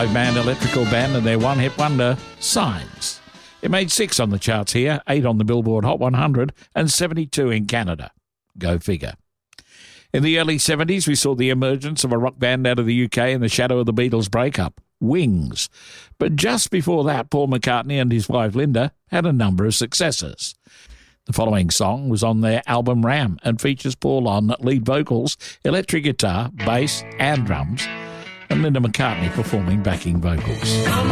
five-man electrical band and their one-hit wonder, Signs. It made 6 on the charts here, 8 on the Billboard Hot 100, and 72 in Canada. Go figure. In the early 70s, we saw the emergence of a rock band out of the UK in the shadow of the Beatles' breakup, Wings. But just before that, Paul McCartney and his wife Linda had a number of successes. The following song was on their album Ram and features Paul on lead vocals, electric guitar, bass and drums, and Linda McCartney performing backing vocals.